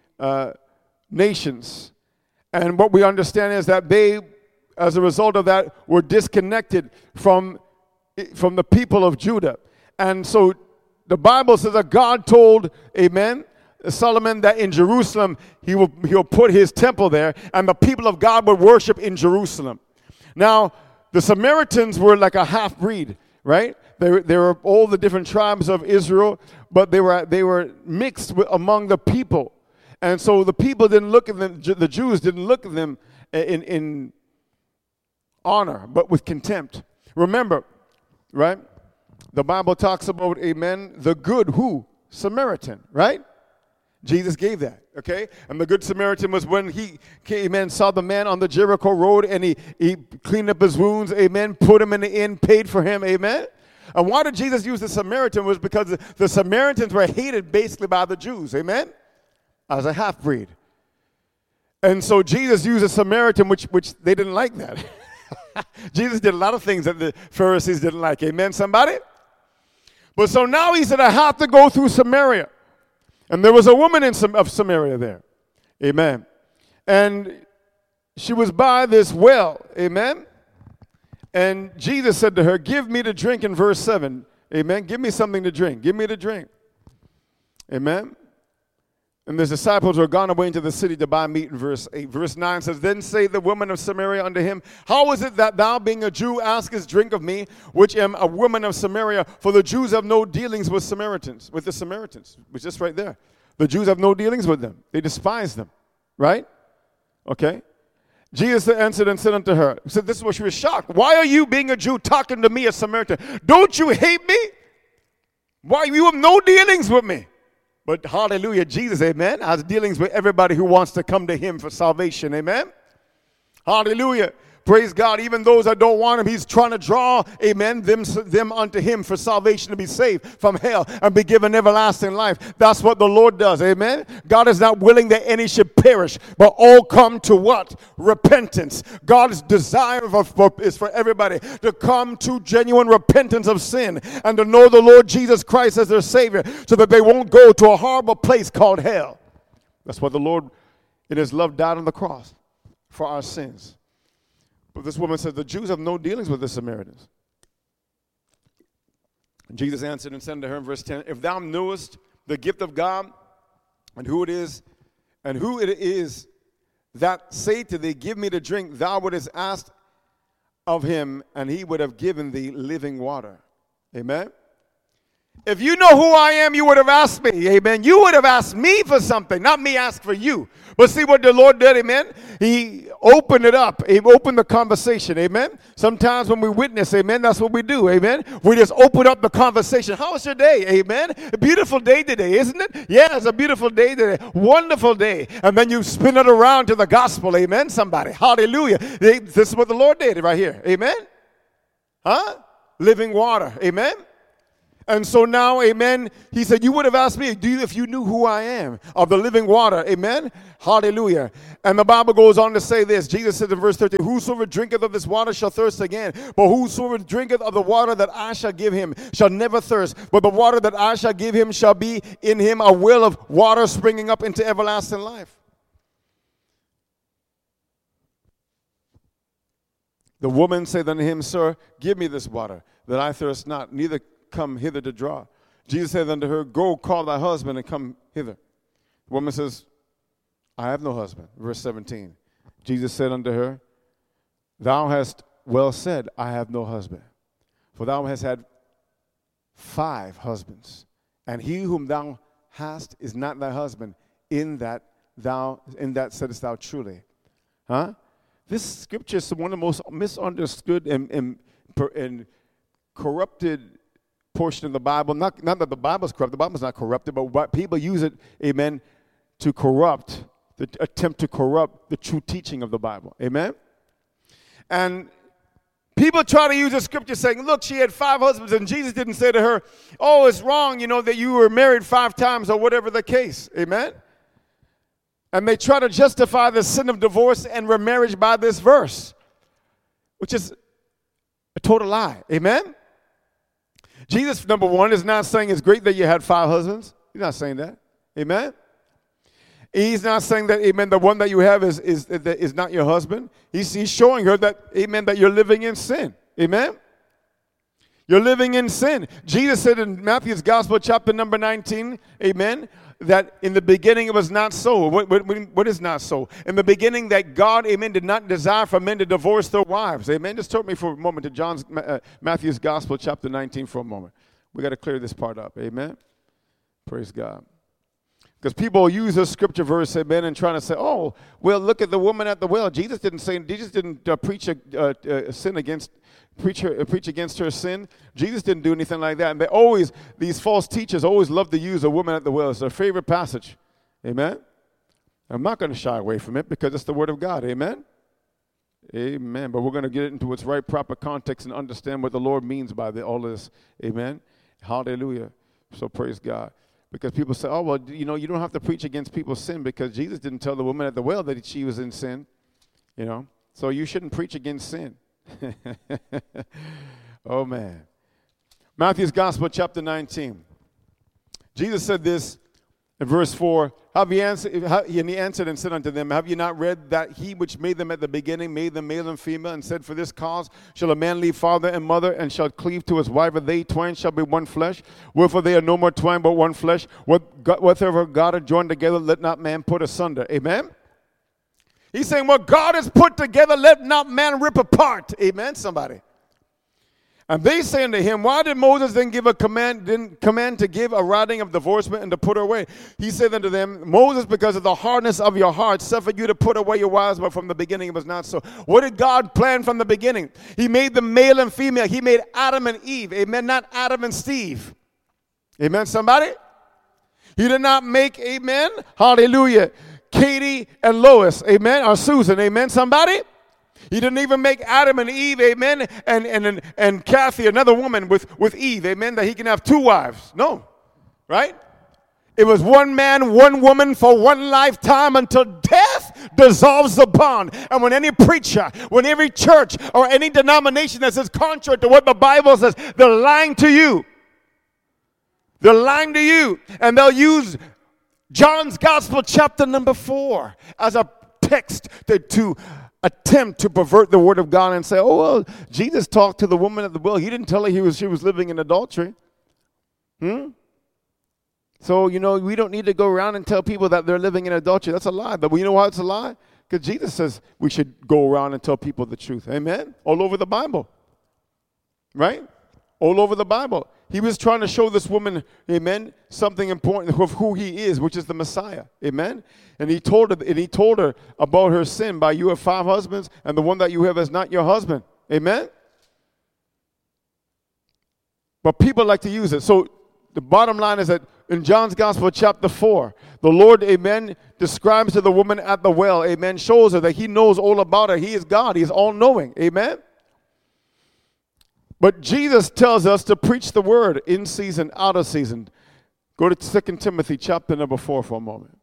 nations. And what we understand is that they, as a result of that, were disconnected from the people of Judah. And so the Bible says that God told, amen, Solomon that in Jerusalem he'll put his temple there, and the people of God would worship in Jerusalem. Now, the Samaritans were like a half-breed, right? They were all the different tribes of Israel, but they were mixed among the people. And so the people didn't look at them, the Jews didn't look at them in honor, but with contempt. Remember, right? The Bible talks about, amen, the good who? Samaritan, right? Jesus gave that, okay? And the Good Samaritan was when he came and saw the man on the Jericho road, and he cleaned up his wounds, amen, put him in the inn, paid for him, amen? And why did Jesus use the Samaritan? Was because the Samaritans were hated basically by the Jews, amen, as a half-breed. And so Jesus used a Samaritan, which they didn't like that. Jesus did a lot of things that the Pharisees didn't like, amen, somebody? But so now he said, I have to go through Samaria. And there was a woman of Samaria there. Amen. And she was by this well. Amen. And Jesus said to her, give me to drink in verse 7. Amen. Give me something to drink. Give me to drink. Amen. And the disciples were gone away into the city to buy meat in verse 8. Verse 9 says, then say the woman of Samaria unto him, how is it that thou, being a Jew, askest drink of me, which am a woman of Samaria? For the Jews have no dealings with the Samaritans. Which is right there. The Jews have no dealings with them. They despise them. Right? Okay. Jesus answered and said unto her, he said, this is where she was shocked. Why are you, being a Jew, talking to me, a Samaritan? Don't you hate me? Why, you have no dealings with me. But hallelujah, Jesus, amen, has dealings with everybody who wants to come to him for salvation, amen? Hallelujah. Praise God. Even those that don't want him, he's trying to draw, amen, them unto him for salvation, to be saved from hell and be given everlasting life. That's what the Lord does, amen? God is not willing that any should perish, but all come to what? Repentance. God's desire is for everybody to come to genuine repentance of sin and to know the Lord Jesus Christ as their Savior, so that they won't go to a horrible place called hell. That's what the Lord, in his love, died on the cross for our sins. But this woman said, the Jews have no dealings with the Samaritans. And Jesus answered and said unto her in verse 10, if thou knewest the gift of God, and who it is that say to thee, give me to drink, thou wouldest asked of him, and he would have given thee living water. Amen. If you know who I am, you would have asked me, amen. You would have asked me for something, not me ask for you. But see what the Lord did, amen? He opened it up. He opened the conversation, amen. Sometimes when we witness, amen, that's what we do, amen. We just open up the conversation. How was your day, amen? A beautiful day today, isn't it? Yeah, it's a beautiful day today. Wonderful day. And then you spin it around to the gospel, amen, somebody. Hallelujah. This is what the Lord did right here, amen. Huh? Living water, amen. And so now, amen, he said, you would have asked me, if you knew who I am, of the living water, amen, hallelujah. And the Bible goes on to say this. Jesus said in verse 13, whosoever drinketh of this water shall thirst again, but whosoever drinketh of the water that I shall give him shall never thirst, but the water that I shall give him shall be in him a well of water springing up into everlasting life. The woman said unto him, sir, give me this water, that I thirst not, neither come hither to draw. Jesus said unto her, go call thy husband and come hither. The woman says, I have no husband. Verse 17. Jesus said unto her, thou hast well said, I have no husband. For thou hast had 5 husbands, and he whom thou hast is not thy husband. In that saidest thou truly. Huh? This scripture is one of the most misunderstood and corrupted portion of the Bible. Not that the Bible's corrupt. The Bible's not corrupted, but what people use it, amen, to corrupt, to attempt to corrupt the true teaching of the Bible. Amen? And people try to use the scripture saying, look, she had 5 husbands, and Jesus didn't say to her, oh, it's wrong, that you were married 5 times or whatever the case. Amen? And they try to justify the sin of divorce and remarriage by this verse, which is a total lie. Amen? Jesus, number one, is not saying it's great that you had 5 husbands. He's not saying that. Amen? He's not saying that, amen, the one that you have is not your husband. He's showing her that, amen, that you're living in sin. Amen? You're living in sin. Jesus said in Matthew's Gospel, chapter number 19, amen, that in the beginning it was not so. What is not so? In the beginning that God, amen, did not desire for men to divorce their wives. Amen. Just turn me for a moment to Matthew's Gospel, chapter 19 for a moment. We got to clear this part up. Amen. Praise God. Because people use this scripture verse, amen, and trying to say, oh, well, look at the woman at the well. Jesus didn't preach against her sin. Jesus didn't do anything like that. And these false teachers always love to use a woman at the well. It's their favorite passage. Amen? I'm not going to shy away from it because it's the word of God. Amen? Amen. But we're going to get it into its right, proper context and understand what the Lord means by all this. Amen? Hallelujah. So praise God. Because people say, oh, well, you don't have to preach against people's sin because Jesus didn't tell the woman at the well that she was in sin. So you shouldn't preach against sin. Oh, man. Matthew's Gospel, chapter 19. Jesus said this in verse 4. And he answered and said unto them, have you not read that he which made them at the beginning made them male and female, and said, for this cause shall a man leave father and mother, and shall cleave to his wife, and they twain shall be one flesh. Wherefore they are no more twain, but one flesh. Whatever God hath joined together, let not man put asunder. Amen? He's saying, what God has put together, let not man rip apart. Amen, somebody. And they say unto him, why did Moses then command to give a writing of divorcement and to put her away? He said unto them, Moses, because of the hardness of your heart, suffered you to put away your wives, but from the beginning it was not so. What did God plan from the beginning? He made them male and female. He made Adam and Eve. Amen, not Adam and Steve. Amen, somebody? He did not make, amen, hallelujah, Katie and Lois, amen, or Susan, amen, somebody? He didn't even make Adam and Eve, amen, and Kathy, another woman with Eve, amen, that he can have 2 wives. No, right? It was one man, one woman for one lifetime until death dissolves the bond. And when any preacher, when every church or any denomination that says contrary to what the Bible says, they're lying to you. They're lying to you. And they'll use John's Gospel chapter number 4 as a text to attempt to pervert the word of God and say, oh, well, Jesus talked to the woman at the well. He didn't tell her she was living in adultery. So, we don't need to go around and tell people that they're living in adultery. That's a lie. But you know why it's a lie? Because Jesus says we should go around and tell people the truth. Amen? All over the Bible. Right? All over the Bible. He was trying to show this woman, amen, something important of who he is, which is the Messiah. Amen? And he told her about her sin by you have 5 husbands, and the one that you have is not your husband. Amen? But people like to use it. So the bottom line is that in John's Gospel, chapter 4, the Lord, amen, describes to the woman at the well, amen, shows her that he knows all about her. He is God. He is all-knowing. Amen? But Jesus tells us to preach the word in season, out of season. Go to 2 Timothy chapter number 4 for a moment.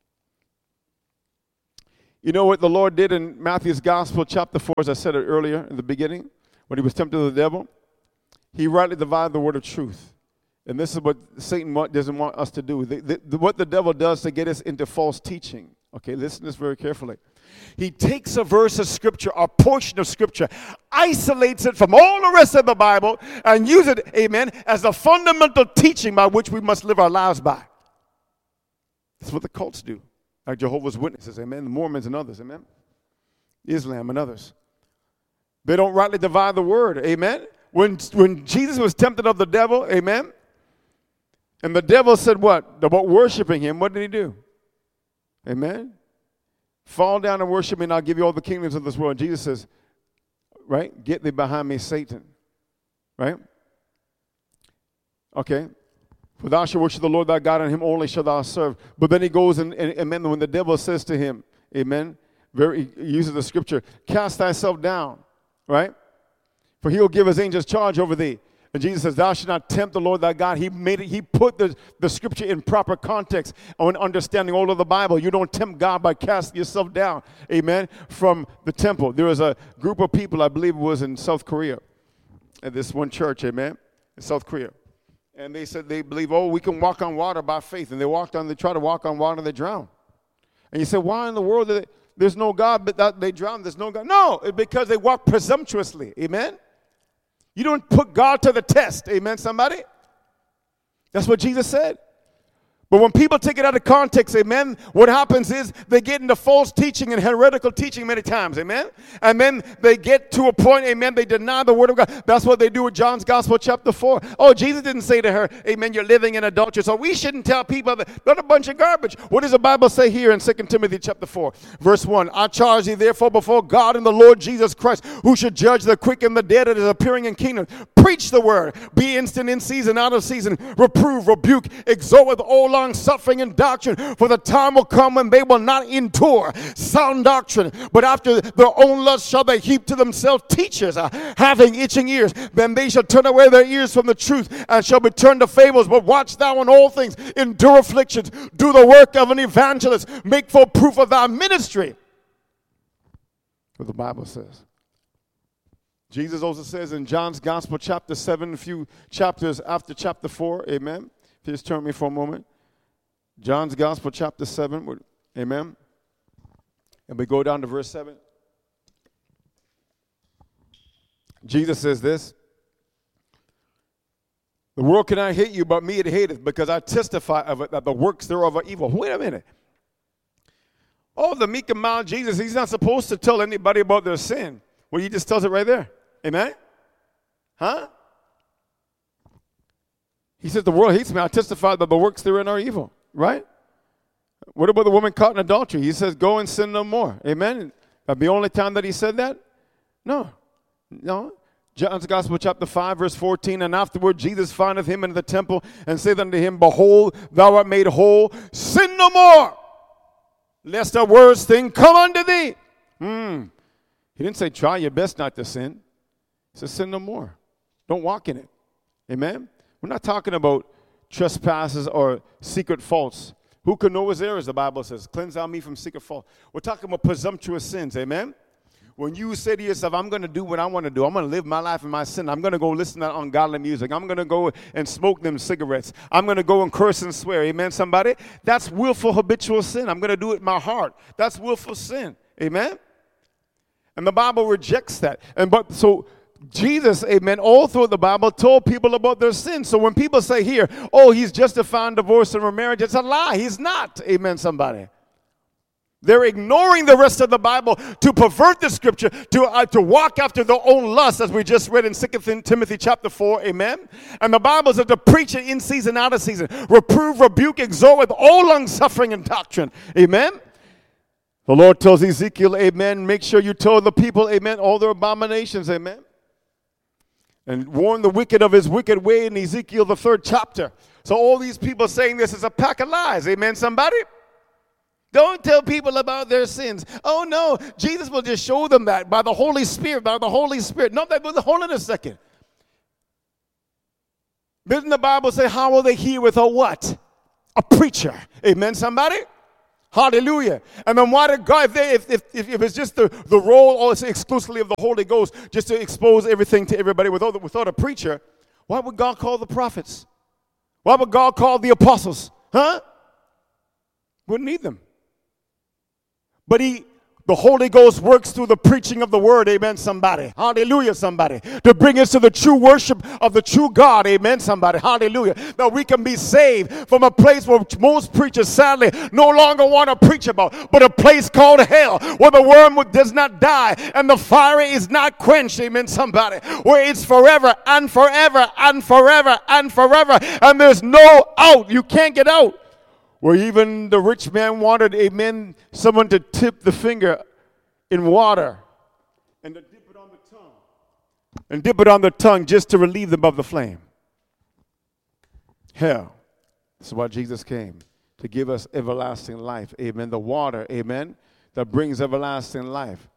You know what the Lord did in Matthew's Gospel chapter 4, as I said it earlier in the beginning, when he was tempted of the devil? He rightly divided the word of truth. And this is what Satan doesn't want us to do. What the devil does to get us into false teaching. Okay, listen to this very carefully. He takes a verse of Scripture, a portion of Scripture, isolates it from all the rest of the Bible, and uses it, amen, as a fundamental teaching by which we must live our lives by. That's what the cults do, like Jehovah's Witnesses, amen, the Mormons and others, amen, Islam and others. They don't rightly divide the word, amen. When Jesus was tempted of the devil, amen, and the devil said what? About worshiping him, what did he do? Amen. Fall down and worship me, and I'll give you all the kingdoms of this world. And Jesus says, right? Get thee behind me, Satan. Right? Okay. For thou shalt worship the Lord thy God, and him only shalt thou serve. But then he goes and amen, when the devil says to him, amen, he uses the scripture, cast thyself down. Right? For he will give his angels charge over thee. And Jesus says, thou shalt not tempt the Lord thy God. He put the scripture in proper context on understanding all of the Bible. You don't tempt God by casting yourself down, amen, from the temple. There was a group of people, I believe it was in South Korea, at this one church, amen, in South Korea. And they said they believe, we can walk on water by faith. And they try to walk on water and they drown. And you say, why in the world there's no God, but they drown, there's no God? No, it's because they walk presumptuously, amen. You don't put God to the test. Amen, somebody? That's what Jesus said. But when people take it out of context, amen, what happens is they get into false teaching and heretical teaching many times, amen? And then they get to a point, amen, they deny the word of God. That's what they do with John's Gospel chapter 4. Oh, Jesus didn't say to her, amen, you're living in adultery, so we shouldn't tell people that. What a bunch of garbage. What does the Bible say here in 2 Timothy chapter 4, verse 1? I charge thee therefore before God and the Lord Jesus Christ, who should judge the quick and the dead that is appearing in kingdom. Preach the word. Be instant in season, out of season. Reprove, rebuke, exhort with all long suffering and doctrine, for the time will come when they will not endure sound doctrine, but after their own lust shall they heap to themselves teachers, having itching ears. Then they shall turn away their ears from the truth, and shall be turned to fables. But watch thou in all things, endure afflictions, do the work of an evangelist, make full proof of thy ministry. What the Bible says. Jesus also says in John's Gospel chapter 7, a few chapters after chapter 4, amen. Please turn me for a moment. John's Gospel chapter 7, amen. And we go down to verse 7. Jesus says this. The world cannot hate you, but me it hateth, because I testify of it that the works thereof are evil. Wait a minute. Oh, the meek and mild Jesus, he's not supposed to tell anybody about their sin. Well, he just tells it right there. Amen? Huh? He says the world hates me. I testify that the works therein are evil. Right? What about the woman caught in adultery? He says, go and sin no more. Amen? That the only time that he said that? No. John's Gospel chapter 5 verse 14, and afterward Jesus findeth him in the temple and saith unto him, behold, thou art made whole. Sin no more, lest a worse thing come unto thee. He didn't say try your best not to sin. He says sin no more. Don't walk in it. Amen? We're not talking about trespasses or secret faults. Who can know his errors, the Bible says. Cleanse thou me from secret fault. We're talking about presumptuous sins, amen? When you say to yourself, I'm going to do what I want to do. I'm going to live my life in my sin. I'm going to go listen to ungodly music. I'm going to go and smoke them cigarettes. I'm going to go and curse and swear, amen, somebody? That's willful habitual sin. I'm going to do it in my heart. That's willful sin, amen? And the Bible rejects that. So Jesus, amen, all through the Bible told people about their sins. So when people say here, oh, he's justifying divorce and remarriage, it's a lie. He's not, amen, somebody. They're ignoring the rest of the Bible to pervert the scripture, to walk after their own lust, as we just read in 2 Timothy chapter 4, amen? And the Bible says to preach it in season, out of season. Reprove, rebuke, exhort with all long-suffering and doctrine, amen? The Lord tells Ezekiel, amen, make sure you tell the people, amen, all their abominations, amen? And warn the wicked of his wicked way in Ezekiel, the 3rd chapter. So all these people saying this is a pack of lies, amen, somebody? Don't tell people about their sins. Oh, no, Jesus will just show them that by the Holy Spirit, by the Holy Spirit. No, hold on a second. Doesn't the Bible say, how will they hear without what? A preacher. Amen, somebody? Hallelujah. And then why did God, if it's just the role or it's exclusively of the Holy Ghost, just to expose everything to everybody without a preacher, why would God call the prophets? Why would God call the apostles? Huh? Wouldn't need them. But the Holy Ghost works through the preaching of the word, amen, somebody. Hallelujah, somebody. To bring us to the true worship of the true God, amen, somebody. Hallelujah. That we can be saved from a place where most preachers sadly no longer want to preach about, but a place called hell, where the worm does not die and the fire is not quenched, amen, somebody. Where it's forever and forever and forever and forever, and there's no out. You can't get out. Where even the rich man wanted, amen, someone to tip the finger in water and to dip it on the tongue. And dip it on the tongue just to relieve them of the flame. Hell. That's why Jesus came, to give us everlasting life. Amen. The water, amen, that brings everlasting life.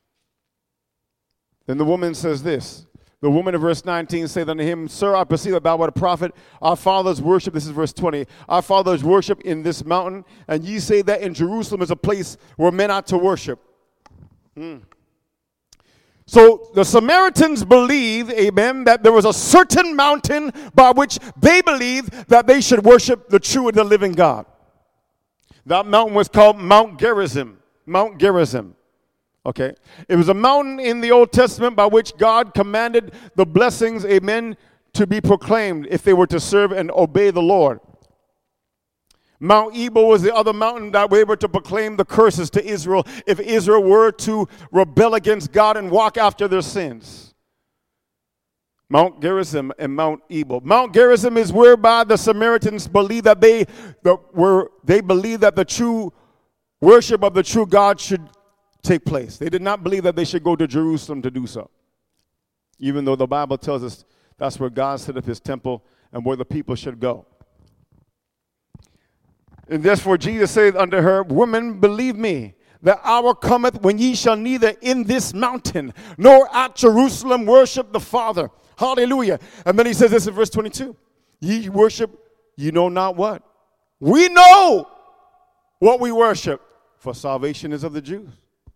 Then the woman says this. The woman in verse 19 said unto him, Sir, I perceive about what a prophet. Our fathers worship, this is verse 20, our fathers worship in this mountain, and ye say that in Jerusalem is a place where men ought to worship. So the Samaritans believed, amen, that there was a certain mountain by which they believed that they should worship the true and the living God. That mountain was called Mount Gerizim. Mount Gerizim. Okay, it was a mountain in the Old Testament by which God commanded the blessings, amen, to be proclaimed if they were to serve and obey the Lord. Mount Ebal was the other mountain that we were to proclaim the curses to Israel if Israel were to rebel against God and walk after their sins. Mount Gerizim and Mount Ebal. Mount Gerizim is whereby the Samaritans believed that they believed that the true worship of the true God should take place. They did not believe that they should go to Jerusalem to do so. Even though the Bible tells us that's where God set up his temple and where the people should go. And therefore Jesus said unto her, Woman, believe me, the hour cometh when ye shall neither in this mountain nor at Jerusalem worship the Father. Hallelujah. And then he says this in verse 22. Ye worship, you know not what. We know what we worship, for salvation is of the Jews.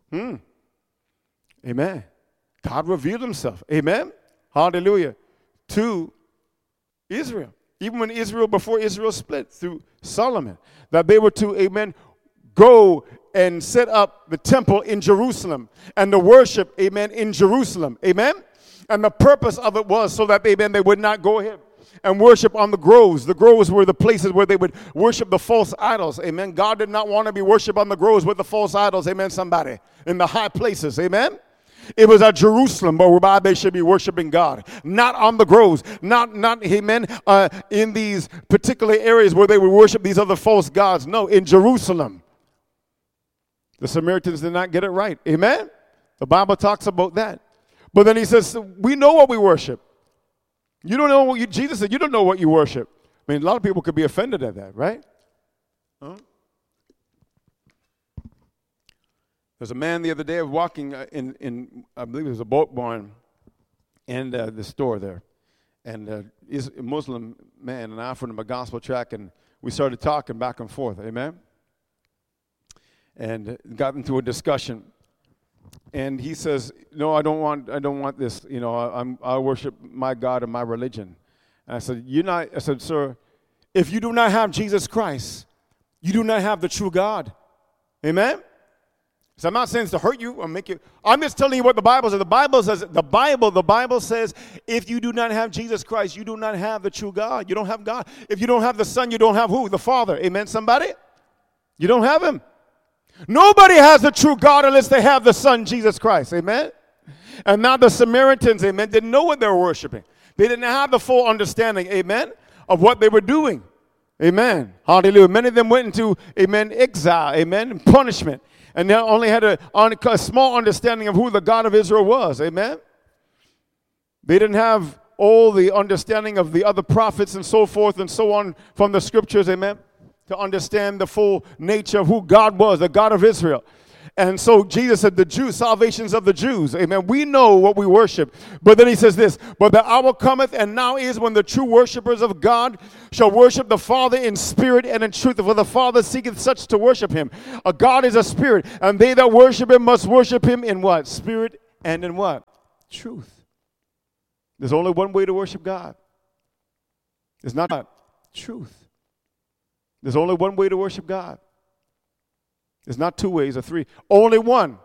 Amen. God revealed himself. Amen. Hallelujah. To Israel. Even when Israel, before Israel split through Solomon, that they were to, amen, go and set up the temple in Jerusalem and the worship, amen, in Jerusalem. Amen. And the purpose of it was so that, amen, they would not go ahead and worship on the groves. The groves were the places where they would worship the false idols. Amen. God did not want to be worshiped on the groves with the false idols. Amen, somebody. In the high places. Amen. It was at Jerusalem whereby they should be worshiping God. Not on the groves. Not amen, in these particular areas where they would worship these other false gods. No, in Jerusalem. The Samaritans did not get it right. Amen. The Bible talks about that. But then he says, we know what we worship. You don't know what Jesus said, you don't know what you worship. I mean, a lot of people could be offended at that, right? Huh? There's a man the other day walking in I believe it was a boat barn and the store there. And he's a Muslim man, and I offered him a gospel tract, and we started talking back and forth, amen? And got into a discussion. And he says, no, I don't want this. You know, I worship my God and my religion. And I said, sir, if you do not have Jesus Christ, you do not have the true God. Amen? So I'm not saying it's to hurt you or make you. I'm just telling you what the Bible says. The Bible says, if you do not have Jesus Christ, you do not have the true God. You don't have God. If you don't have the Son, you don't have who? The Father. Amen, somebody? You don't have him. Nobody has the true God unless they have the Son, Jesus Christ. Amen? And now the Samaritans, amen, didn't know what they were worshiping. They didn't have the full understanding, amen, of what they were doing. Amen. Hallelujah. Many of them went into, amen, exile, amen, punishment. And they only had a small understanding of who the God of Israel was. Amen. They didn't have all the understanding of the other prophets and so forth and so on from the scriptures. Amen. To understand the full nature of who God was, the God of Israel. And so Jesus said, the Jews, salvations of the Jews. Amen. We know what we worship. But then he says this, but the hour cometh and now is when the true worshipers of God shall worship the Father in spirit and in truth. For the Father seeketh such to worship him. A God is a spirit, and they that worship him must worship him in what? Spirit and in what? Truth. There's only one way to worship God. It's not truth. There's only one way to worship God. There's not two ways or three. Only one.